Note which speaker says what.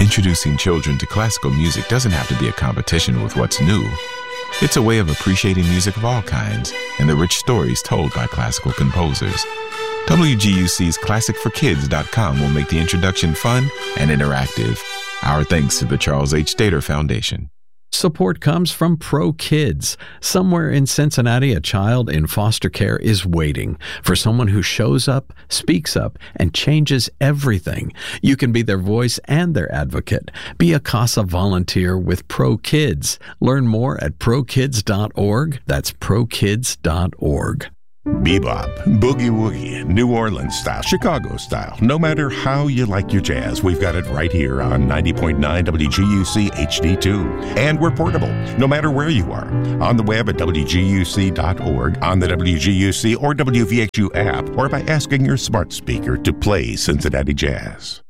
Speaker 1: Introducing children to classical music doesn't have to be a competition with what's new. It's a way of appreciating music of all kinds and the rich stories told by classical composers. WGUC's ClassicForKids.com will make the introduction fun and interactive. Our thanks to the Charles H. Stater Foundation.
Speaker 2: Support comes from Pro Kids. Somewhere in Cincinnati, a child in foster care is waiting for someone who shows up, speaks up, and changes everything. You can be their voice and their advocate. Be a CASA volunteer with Pro Kids. Learn more at prokids.org. That's prokids.org.
Speaker 3: Bebop, boogie woogie, New Orleans style, Chicago style. No matter how you like your jazz, we've got it right here on 90.9 WGUC HD2. And we're portable, no matter where you are. On the web at WGUC.org, on the WGUC or WVHU app, or by asking your smart speaker to play Cincinnati Jazz.